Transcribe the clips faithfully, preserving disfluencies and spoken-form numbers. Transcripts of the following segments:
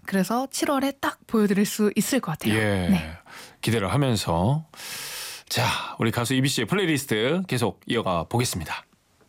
그래서 칠월에 딱 보여드릴 수 있을 것 같아요. 예. 네. 기대를 하면서 자, 우리 가수 이비 씨의 플레이리스트 계속 이어가 보겠습니다.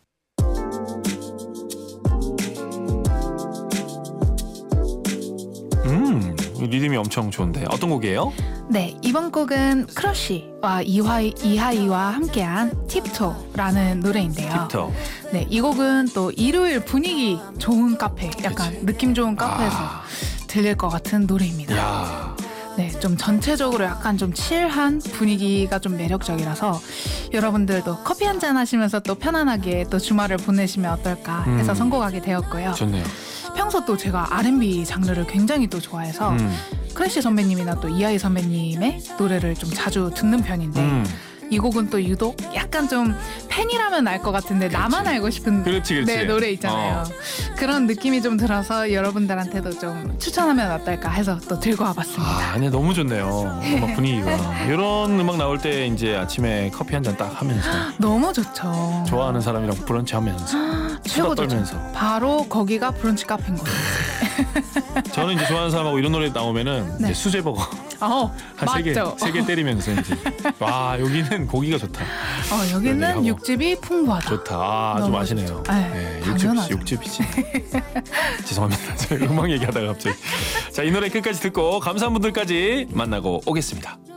음, 리듬이 엄청 좋은데 어떤 곡이에요? 네, 이번 곡은 크러쉬와 이하이, 이하이와 함께한 팁토라는 노래인데요. 팁토. 네, 이 곡은 또 일요일 분위기 좋은 카페, 약간 그치. 느낌 좋은 카페에서 아. 들릴 것 같은 노래입니다. 야. 네, 좀 전체적으로 약간 좀 칠한 분위기가 좀 매력적이라서 여러분들도 커피 한잔 하시면서 또 편안하게 또 주말을 보내시면 어떨까 해서 음. 선곡하게 되었고요. 좋네요. 평소 또 제가 알앤비 장르를 굉장히 또 좋아해서 음. 크래쉬 선배님이나 또 이하이 선배님의 노래를 좀 자주 듣는 편인데 음. 이 곡은 또 유독 약간 좀 팬이라면 알 것 같은데 그렇지. 나만 알고 싶은 그렇지, 그렇지. 네, 노래 있잖아요. 어. 그런 느낌이 좀 들어서 여러분들한테도 좀 추천하면 어떨까 해서 또 들고 와봤습니다. 아, 아니 너무 좋네요. 음악 분위기가. 이런 음악 나올 때 이제 아침에 커피 한 잔 딱 하면서 너무 좋죠. 좋아하는 사람이랑 브런치 하면서 수다 최고죠. 떨면서. 바로 거기가 브런치 카페인 거예요. 저는 이제 좋아하는 사람하고 이런 노래 나오면은 네. 이제 수제버거 어, 한 세 개 맞죠. 세 개 때리면서 이제 와 여기는 고기가 좋다. 어, 그런 여기는 얘기하고. 육즙이 풍부하다. 좋다. 아, 좀 너무 아시네요. 좋죠. 네, 육즙이지, 당연하죠. 육즙이지. 죄송합니다. 저희 음악 얘기하다가 갑자기. 자, 이 노래 끝까지 듣고 감사한 분들까지 만나고 오겠습니다.